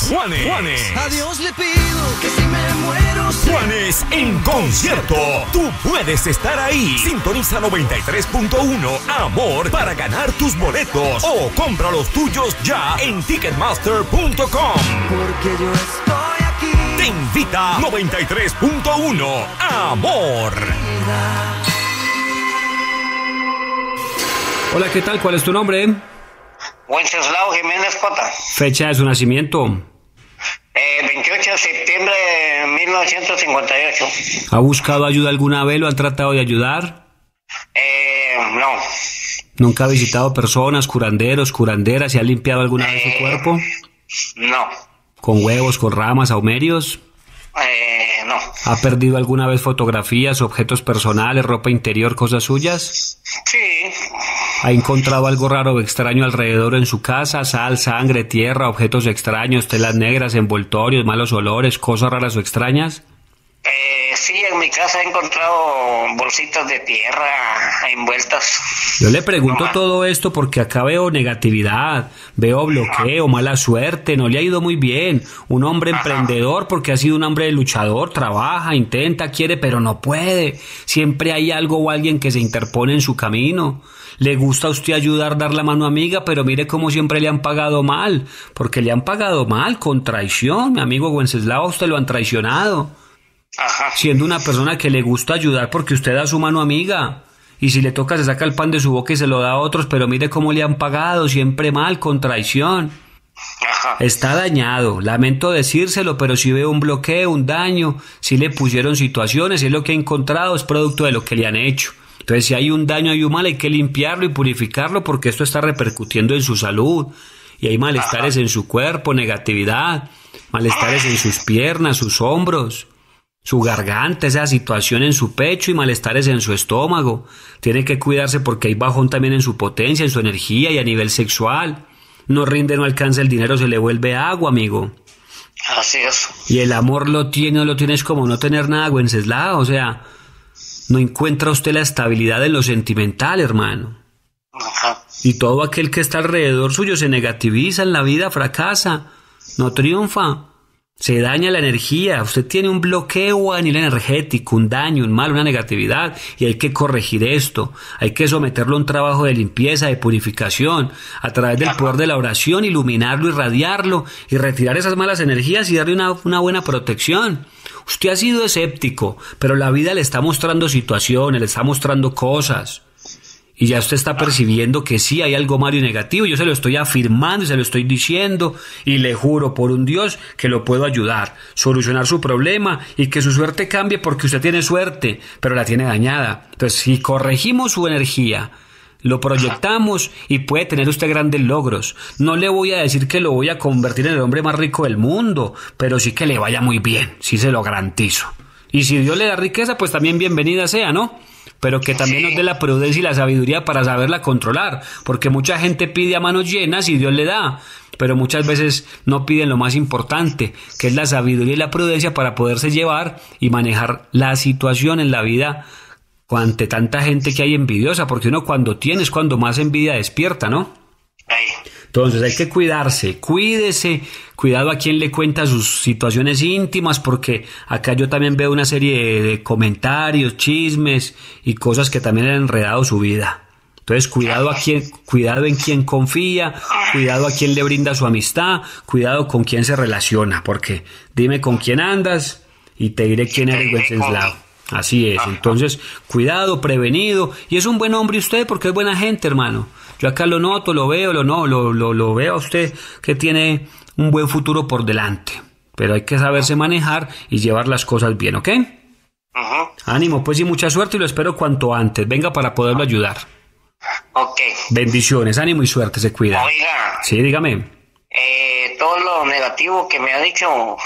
A Dios le pido que si me muero Juanes en concierto. Tú puedes estar ahí. Sintoniza 93.1 Amor para ganar tus boletos o compra los tuyos ya en Ticketmaster.com. porque yo estoy aquí. Te invita 93.1 Amor. Hola, ¿qué tal? ¿Cuál es tu nombre? Wenceslao Jiménez Cota. Fecha de su nacimiento. 28 de septiembre de 1958. ¿Ha buscado ayuda alguna vez? ¿Lo han tratado de ayudar? No. ¿Nunca ha visitado personas, curanderos, curanderas? ¿Se ha limpiado alguna vez su cuerpo? No. ¿Con huevos, con ramas, ahumerios? No. ¿Ha perdido alguna vez fotografías, objetos personales, ropa interior, cosas suyas? Sí. ¿Ha encontrado algo raro o extraño alrededor en su casa? Sal, sangre, tierra, objetos extraños, telas negras, envoltorios, malos olores, cosas raras o extrañas. Sí, en mi casa he encontrado bolsitas de tierra envueltas. Yo le pregunto No, todo esto porque acá veo negatividad, veo bloqueo, mala suerte, no le ha ido muy bien. Un hombre emprendedor porque ha sido un hombre luchador, trabaja, intenta, quiere, pero no puede. Siempre hay algo o alguien que se interpone en su camino. Le gusta a usted ayudar, dar la mano amiga, pero mire cómo siempre le han pagado mal, porque le han pagado mal, con traición. Mi amigo Wenceslao, a usted lo han traicionado. Ajá. Siendo una persona que le gusta ayudar porque usted da su mano amiga. Y si le toca se saca el pan de su boca y se lo da a otros, pero mire cómo le han pagado, siempre mal, con traición. Ajá. Está dañado, lamento decírselo, pero si veo un bloqueo, un daño, si le pusieron situaciones, es lo que ha encontrado, es producto de lo que le han hecho. Entonces si hay un daño, hay un mal, hay que limpiarlo y purificarlo porque esto está repercutiendo en su salud. Y hay malestares en su cuerpo, negatividad, malestares en sus piernas, sus hombros, su garganta, esa situación en su pecho y malestares en su estómago. Tiene que cuidarse porque hay bajón también en su potencia, en su energía y a nivel sexual. No rinde, no alcanza el dinero, se le vuelve agua, amigo. Así es. Y el amor lo tiene o lo tienes como no tener nada, Wenceslao. O sea, no encuentra usted la estabilidad en lo sentimental, hermano. Ajá. Y todo aquel que está alrededor suyo se negativiza en la vida, fracasa, no triunfa. Se daña la energía, usted tiene un bloqueo a nivel energético, un daño, un mal, una negatividad, y hay que corregir esto, hay que someterlo a un trabajo de limpieza, de purificación, a través del poder de la oración, iluminarlo, irradiarlo, y retirar esas malas energías y darle una buena protección. Usted ha sido escéptico, pero la vida le está mostrando situaciones, le está mostrando cosas. Y ya usted está percibiendo que sí hay algo malo y negativo. Yo se lo estoy afirmando y se lo estoy diciendo. Y le juro por un Dios que lo puedo ayudar, solucionar su problema y que su suerte cambie porque usted tiene suerte, pero la tiene dañada. Entonces, si corregimos su energía, lo proyectamos y puede tener usted grandes logros. No le voy a decir que lo voy a convertir en el hombre más rico del mundo, pero sí que le vaya muy bien, sí se lo garantizo. Y si Dios le da riqueza, pues también bienvenida sea, ¿no? Pero que también nos dé la prudencia y la sabiduría para saberla controlar, porque mucha gente pide a manos llenas y Dios le da, pero muchas veces no piden lo más importante, que es la sabiduría y la prudencia para poderse llevar y manejar la situación en la vida ante tanta gente que hay envidiosa, porque uno cuando tiene es cuando más envidia despierta, ¿no? Ahí. Entonces hay que cuidarse, cuídese, cuidado a quien le cuenta sus situaciones íntimas, porque acá yo también veo una serie de comentarios, chismes y cosas que también han enredado su vida. Entonces cuidado en quien confía, cuidado a quien le brinda su amistad, cuidado con quién se relaciona, porque dime con quién andas y te diré quién eres, Wenceslao. Así es, entonces cuidado, prevenido, y es un buen hombre usted porque es buena gente, hermano. Yo acá lo noto, lo veo, lo veo a usted que tiene un buen futuro por delante. Pero hay que saberse manejar y llevar las cosas bien, ¿ok? Ánimo, pues, y mucha suerte y lo espero cuanto antes. Venga para poderlo ayudar. Ok. Bendiciones, ánimo y suerte, se cuida. Oiga. Sí, dígame. Todo lo negativo que me ha dicho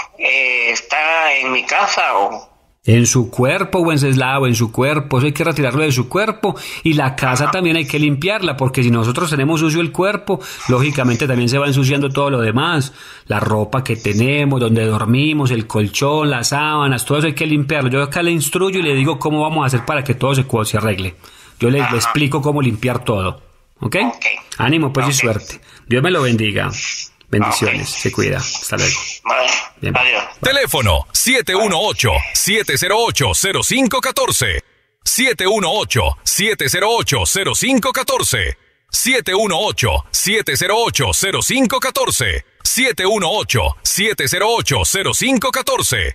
está en mi casa o... En su cuerpo, Wenceslao, en su cuerpo. Eso hay que retirarlo de su cuerpo. Y la casa también hay que limpiarla, porque si nosotros tenemos sucio el cuerpo, lógicamente también se va ensuciando todo lo demás. La ropa que tenemos, donde dormimos, el colchón, las sábanas, todo eso hay que limpiarlo. Yo acá le instruyo y le digo cómo vamos a hacer para que todo se arregle. Yo le explico cómo limpiar todo. ¿Ok? Ánimo, pues, y suerte. Dios me lo bendiga. Bendiciones, se cuida. Hasta luego. Vale, Bien. adiós. Teléfono 718-708-0514. 718-708-0514. 718-708-0514. 718-708-0514.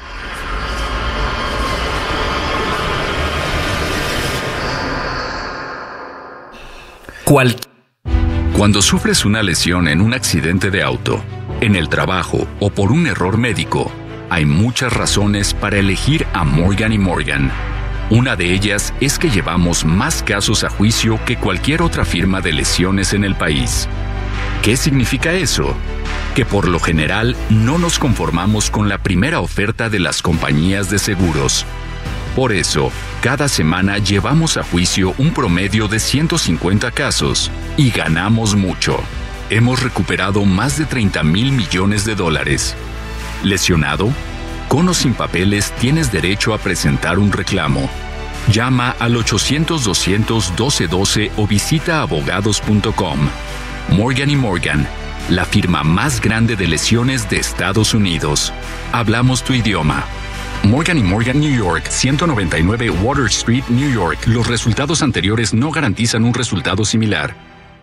Cuando sufres una lesión en un accidente de auto, en el trabajo o por un error médico, hay muchas razones para elegir a Morgan & Morgan. Una de ellas es que llevamos más casos a juicio que cualquier otra firma de lesiones en el país. ¿Qué significa eso? Que por lo general no nos conformamos con la primera oferta de las compañías de seguros. Por eso, cada semana llevamos a juicio un promedio de 150 casos y ganamos mucho. Hemos recuperado más de $30,000 millones. ¿Lesionado? Con o sin papeles tienes derecho a presentar un reclamo. Llama al 800-200-1212 o visita abogados.com. Morgan & Morgan, la firma más grande de lesiones de Estados Unidos. Hablamos tu idioma. Morgan & Morgan, New York, 199 Water Street, New York. Los resultados anteriores no garantizan un resultado similar.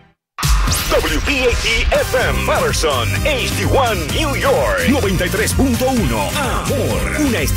WPAT-FM Patterson, HD1 New York, 93.1 Amor, una estación